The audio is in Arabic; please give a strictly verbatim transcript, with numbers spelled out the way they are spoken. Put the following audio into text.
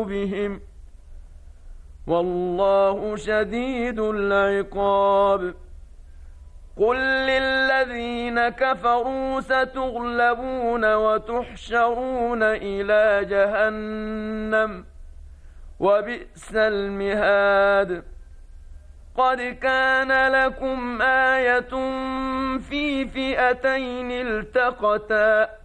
بهم والله شديد العقاب قل للذين كفروا ستغلبون وتحشرون إلى جهنم وبئس المهاد قد كان لكم آية في فئتين التقتا